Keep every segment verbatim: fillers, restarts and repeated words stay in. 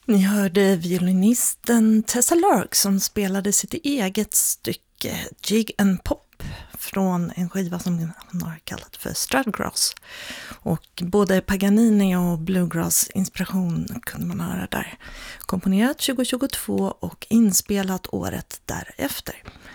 Ni hörde violinisten Tessa Lark som spelade sitt eget stycke Jig and Pop från en skiva som han har kallat för Strudgrass. Och både Paganini och bluegrass-inspiration kunde man höra där. Komponerat tjugo tjugotvå och inspelat året därefter.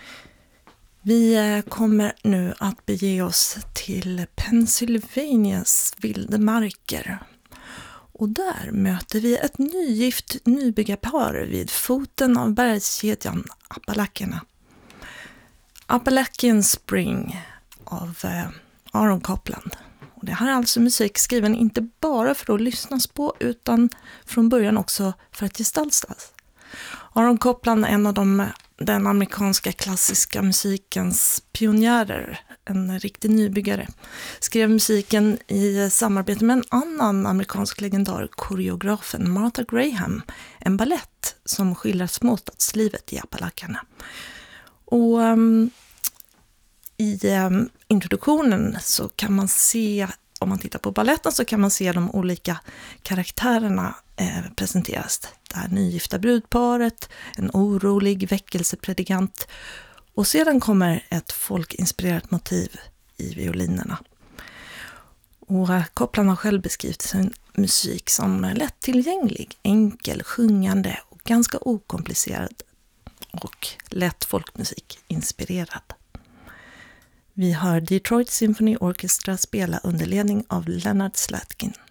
Vi kommer nu att bege oss till Pennsylvanias vildemarker. Och där möter vi ett nygift nybyggarpar vid foten av bergskedjan Appalachierna. Appalachian Spring av Aaron Copland. Och det här är alltså musik skriven inte bara för att lyssnas på utan från början också för att gestaltas. Aaron Copland är en av de, den amerikanska klassiska musikens pionjärer, en riktig nybyggare. Skrev musiken i samarbete med en annan amerikansk legendar, koreografen Martha Graham, en ballett som skildrar småstadslivet i Appalachierna. Och um, i um, introduktionen så kan man se, om man tittar på balletten så kan man se de olika karaktärerna eh, presenteras. Det här nygifta brudparet, en orolig väckelsepredikant och sedan kommer ett folkinspirerat motiv i violinerna. Och Copland har själv beskrivit sin musik som lättillgänglig, enkel, sjungande och ganska okomplicerad och lätt folkmusik inspirerad. Vi hör Detroit Symphony Orchestra spela under ledning av Leonard Slatkin.